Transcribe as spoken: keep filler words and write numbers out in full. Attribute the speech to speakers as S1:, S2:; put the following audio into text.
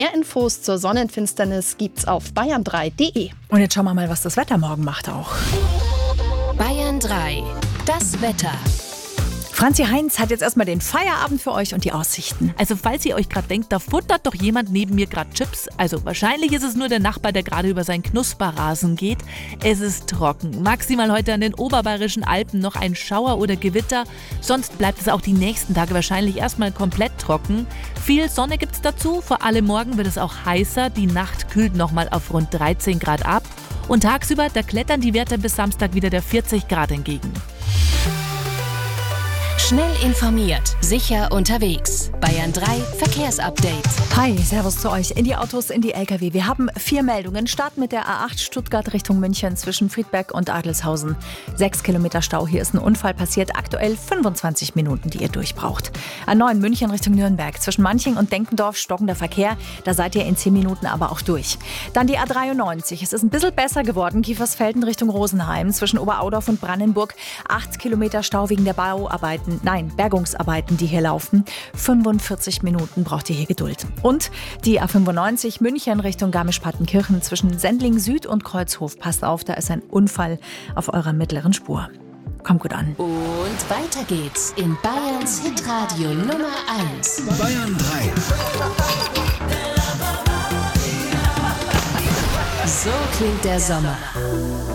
S1: Mehr Infos zur Sonnenfinsternis gibt's auf bayern drei punkt de.
S2: Und jetzt schauen wir mal, was das Wetter morgen macht auch.
S3: Bayern drei, das Wetter.
S2: Franzi Heinz hat jetzt erstmal den Feierabend für euch und die Aussichten.
S4: Also falls ihr euch gerade denkt, da futtert doch jemand neben mir gerade Chips. Also wahrscheinlich ist es nur der Nachbar, der gerade über seinen Knusperrasen geht. Es ist trocken. Maximal heute an den oberbayerischen Alpen noch ein Schauer oder Gewitter. Sonst bleibt es auch die nächsten Tage wahrscheinlich erstmal komplett trocken. Viel Sonne gibt es dazu. Vor allem morgen wird es auch heißer. Die Nacht kühlt nochmal auf rund dreizehn Grad ab. Und tagsüber, da klettern die Werte bis Samstag wieder der vierzig Grad entgegen.
S3: Schnell informiert, sicher unterwegs. Bayern drei Verkehrsupdate.
S2: Hi, servus zu euch. In die Autos, in die L K W. Wir haben vier Meldungen. Starten mit der A acht Stuttgart Richtung München zwischen Friedberg und Adelshausen. Sechs Kilometer Stau. Hier ist ein Unfall passiert. Aktuell fünfundzwanzig Minuten, die ihr durchbraucht. A neun München Richtung Nürnberg. Zwischen Manching und Denkendorf stockender Verkehr. Da seid ihr in zehn Minuten aber auch durch. Dann die A dreiundneunzig. Es ist ein bisschen besser geworden. Kiefersfelden Richtung Rosenheim. Zwischen Oberaudorf und Brandenburg. Acht Kilometer Stau wegen der Bauarbeiten. Nein, Bergungsarbeiten, die hier laufen. fünfundvierzig Minuten braucht ihr hier Geduld. Und die A fünfundneunzig München Richtung Garmisch-Partenkirchen zwischen Sendling Süd und Kreuzhof. Passt auf, da ist ein Unfall auf eurer mittleren Spur. Kommt gut an.
S3: Und weiter geht's in Bayerns Hitradio Nummer eins.
S5: Bayern drei.
S3: So klingt der Sommer.